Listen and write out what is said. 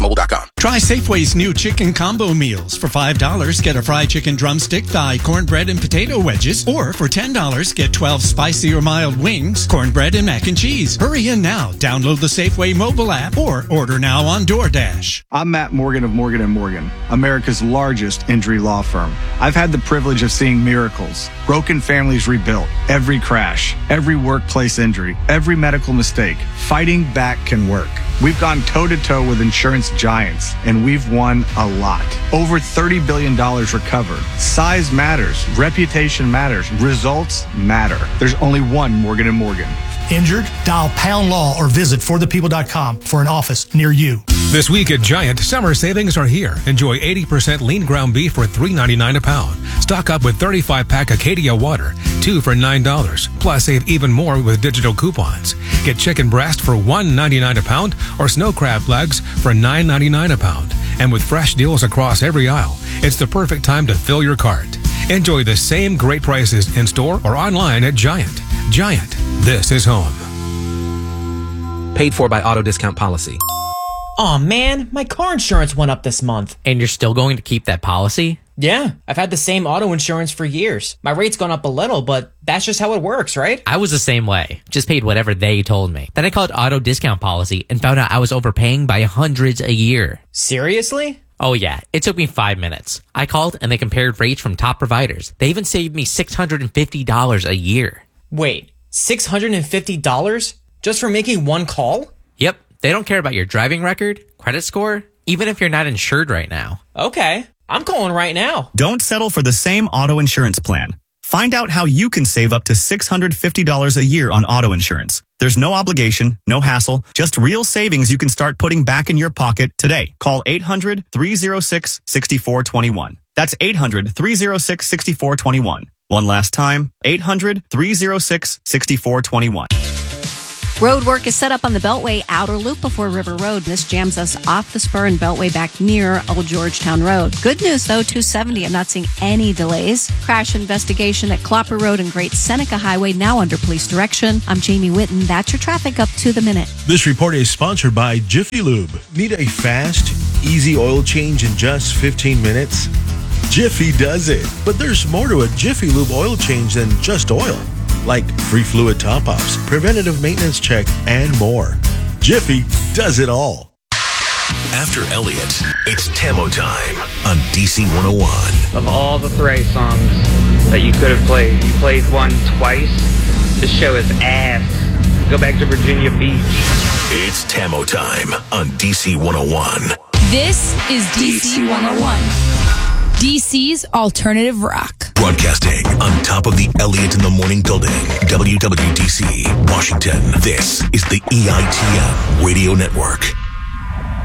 CarPlusMobile.com. Try Safeway's new chicken combo meals. For $5, get a fried chicken drumstick, thigh, cornbread, and potato wedges. Or for $10, get 12 spicy or mild wings, cornbread, and mac and cheese. Hurry in now. Download the Safeway mobile app or order now on DoorDash. I'm Matt Morgan of Morgan & Morgan, America's largest injury law firm. I've had the privilege of seeing miracles, broken families rebuilt, every crash, every workplace injury, every medical mistake. Fighting back can work. We've gone toe-to-toe with insurance giants, and we've won a lot. Over $30 billion recovered. Size matters. Reputation matters. Results matter. There's only one Morgan & Morgan. Injured? Dial Pound Law or visit forthepeople.com for an office near you. This week at Giant, summer savings are here. Enjoy 80% lean ground beef for $3.99 a pound. Stock up with 35-pack Acadia water, 2 for $9. Plus, save even more with digital coupons. Get chicken breast for $1.99 a pound or snow crab legs for $9.99 a pound. And with fresh deals across every aisle, it's the perfect time to fill your cart. Enjoy the same great prices in store or online at Giant. Giant, this is home. Paid for by Auto Discount Policy. Aw, man, my car insurance went up this month. And you're still going to keep that policy? Yeah, I've had the same auto insurance for years. My rate's gone up a little, but that's just how it works, right? I was the same way. Just paid whatever they told me. Then I called Auto Discount Policy and found out I was overpaying by hundreds a year. Seriously? Oh yeah, it took me 5 minutes. I called and they compared rates from top providers. They even saved me $650 a year. Wait, $650? Just for making one call? Yep, they don't care about your driving record, credit score, even if you're not insured right now. Okay, I'm calling right now. Don't settle for the same auto insurance plan. Find out how you can save up to $650 a year on auto insurance. There's no obligation, no hassle, just real savings you can start putting back in your pocket today. Call 800-306-6421. That's 800-306-6421. One last time, 800-306-6421. Road work is set up on the Beltway outer loop before River Road. This jams us off the spur and Beltway back near Old Georgetown Road. Good news, though, 270. I'm not seeing any delays. Crash investigation at Clopper Road and Great Seneca Highway now under police direction. I'm Jamie Whitten. That's your traffic up to the minute. This report is sponsored by Jiffy Lube. Need a fast, easy oil change in just 15 minutes? Jiffy does it. But there's more to a Jiffy Lube oil change than just oil. Like free fluid top-offs, preventative maintenance check, and more. Jiffy does it all. After Elliott, it's Tamo time on DC 101. Of all the Thray songs that you could have played, you played one twice. This show is ass. Go back to Virginia Beach. It's Tamo time on DC 101. This is DC 101. DC's alternative rock. Broadcasting on top of the Elliott in the Morning building, WWDC, Washington. This is the EITM Radio Network.